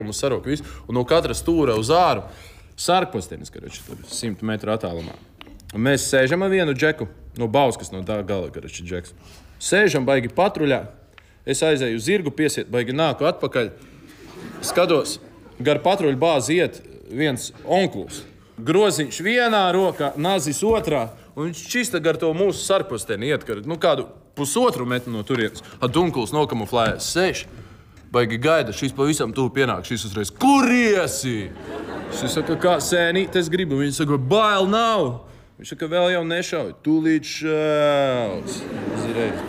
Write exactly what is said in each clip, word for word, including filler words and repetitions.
mums sarok visu, un no katra stūra uz āru sarkpostenis, karoči, tur simt metru attālumā. Un mēs sēžam ar vienu džeku, no Bauskas, no tā gala, karoči, džeks. Sēžam baigi patruļā, es aizēju zirgu piesiet, baigi nāku atpakaļ, skatos, gar patruļu bāzi iet viens onkluls. Groziņš vienā rokā, nazis otrā, un viņš čista gar to mūsu sarkposteni iet, kar, nu kādu pusotru metru no turienes. At onkuls nokamuflējas, sēž. Baigi gaida, šis pavisam tuvu pienāk, šis uzreiz, kur iesi? Šis saka, kā sēnīt, es gribu. Viņi saka, bail nav. Viņš saka, vēl jau nešauj, tūlīt šaus. Uzreiz.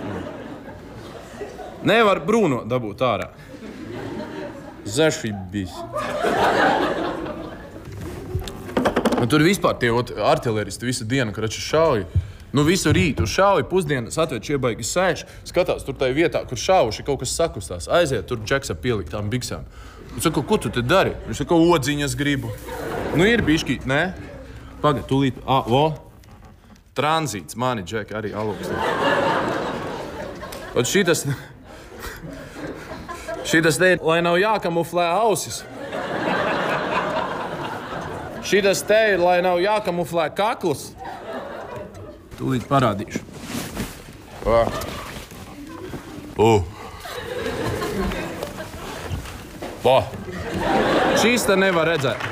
Nevar Bruno dabūt ārā. Zašibis. Un tur vispār tie artileristi visu dienu, karači šauj. Nu, visu rītu šauj, pusdienas atved šie baigi sēž, skatās tur tai vietā, kur šauši, kaut kas sakustās. Aiziet tur džeksa pieliktām biksām. Viņš saka, ko tu te dari? Viņš saka, odziņas gribu. Nu, ir bišķīt, nē? Pagad, tūlīt, ā, vo. Tranzīts, mani džeki, arī alūks. Un šitas... Šitas te, lai nav jākamuflē ausis. Šitas te ir, lai nav jākamuflē kakls. Tūlīt parādīšu. O. O. O. Šīs te nevar redzēt.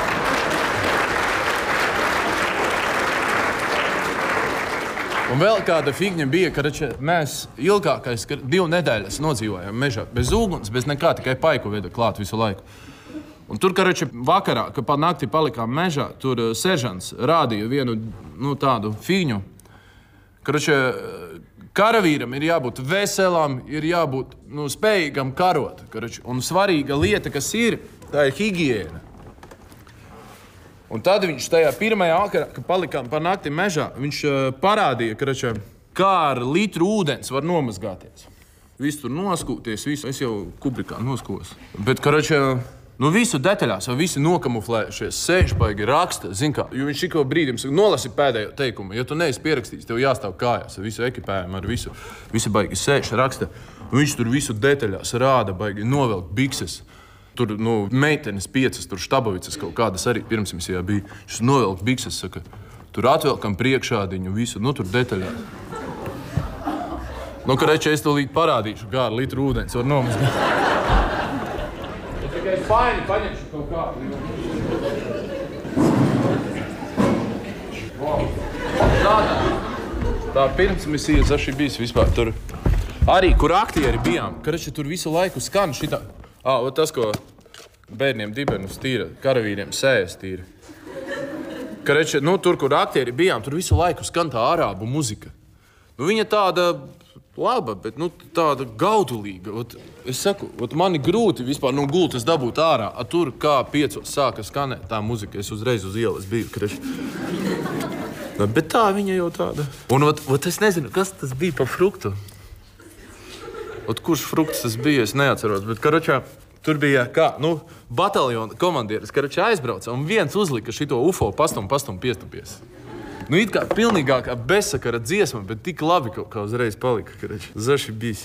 Un vēl kāda figņa bija, ka mēs ilgākais divu nedēļas nodzīvojām mežā. Bez uguns, bez nekā, tikai paiku veda klāt visu laiku. Un tur, karoči, vakarā, kad pa nakti palikām mežā, tur seržants rādīja vienu, nu, tādu figņu. Karoči, karavīram ir jābūt veselam, ir jābūt, nu, spējīgam karot. Karoči. Un svarīga lieta, kas ir, tā ir higiēna. Un tad viņš tajā pirmajā vakarā, kad palikām pa nakti mežā, viņš parādīja, karoči, kā ar litru ūdens var nomazgāties. Viss tur noskūties, visu. Es jau kubrikā noskos. Bet, karoči, nu, visu detaļās, jau visi nokamuflējušies, sēž baigi raksta, zin kā. Jo viņš šiko brīdim saka, nolasi pēdējo teikumu. Ja tu neesi pierakstījis, tev jāstāv kājās ar visu ekipējumu, ar visu. Visi baigi sēž, raksta. Viņš tur visu detaļās rāda, baigi novelk bikses. Tur, nu, meitenes piecas, tur štabovicas kaut kādas arī pirmsmisijā bija. Viņš novelk bikses, saka, tur atvelkam priekšādiņu, visu, nu, tur detaļās. Nu, kareči, es to līdz parādīšu, kā ar litru ūdens var nomazgāt. Tikai faini paņemšu kaut kādu. Wow. Tādā. Tā pirmsmisija zašibīs vispār tur. Arī, kur aktieri bijām, kareči, tur visu laiku skan šitā. Ā, o tas, ko bērniem dibenus tīra, karavīriem sējas tīra. Kareči, nu, tur, kur aktieri bijām, tur visu laiku skan tā arābu muzika. Nu, viņa tāda laba, bet, nu, tāda gaudulīga. Ot, es saku, ot, mani grūti vispār no gultas dabūt ārā. A tur kā piecos sāka skanēt tā muzika, es uzreiz uz ielas biju, kareči. Bet tā viņa jau tāda. Un, ot, ot, es nezinu, kas tas bija pa fruktu. Ot, kurš frukts tas bija, es neatceros, bet, karočā, tur bija kā, nu, bataljona komandieris, karočā aizbrauca, un viens uzlika šito ufo pastum, pastum piestupies. Nu, it kā pilnīgākā bezsakara dziesma, bet tik labi kaut kā uzreiz palika, karočā. Zašibīs.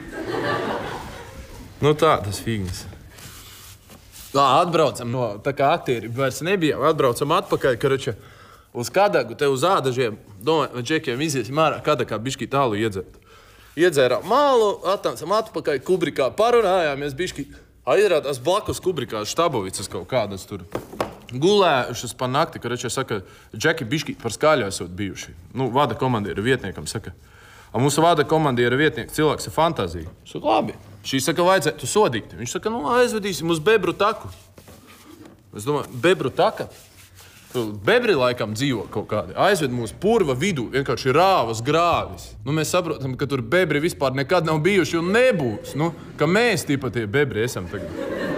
Nu, tādas figņas. Tā, atbraucam no, tā kā aktieri vairs nebija, atbraucam atpakaļ, karočā, uz Kadagu, te uz ādažiem, domāju, vai džekiem iziesim ārā, Kadagā bišķi tālu iedzert. Iedzērām mālu, atnācam atpakaļ kubrikā, parunājāmies bišķi. Aizrādās blakus kubrikā štabovicas kaut kādas tur gulējušas pa nakti, ka reči saka, džeki bišķi par skaļu esot bijuši. Nu, vada komandiera vietniekam saka. A mūsu vada komandiera vietnieks cilvēks ar fantaziju. Saka, labi. Šī saka, vajadzētu sodīt. Viņš saka, nu, aizvedīsim uz bebru taku. Es domāju, bebru taka? Bebri laikam dzīvo kaut kādi. Aizved mūs purva vidū, vienkārši rāvas grāvis. Nu, mēs saprotam, ka tur bebri vispār nekad nav bijuši un nebūs. Nu, ka mēs tipa tie bebri esam tagad.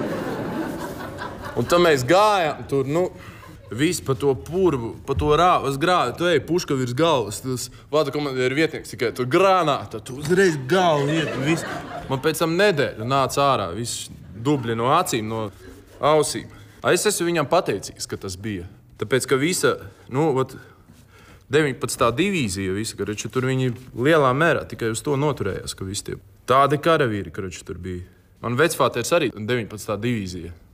Un tad mēs gājām tur, nu, viss pa to purvu, pa to rāvas grāvi. Tu ej, puška virs galvas, tas vada komandiera vietnieks tikai tur granāta, tu uzreiz galvu iet, viss. Man pēc tam nedēļu nāca ārā, viss dubļi no acīm, no ausīm. Es esmu viņam pateicīgs, ka tas bija. Tāpēc, ka visa, nu, ot, deviņpadsmitā divīzija, visa, karoči, tur viņi lielā mērā tikai uz to noturējās, ka visi tie tādi karavīri, karoči, tur bija. Man vecfāters arī deviņpadsmitā divīzija.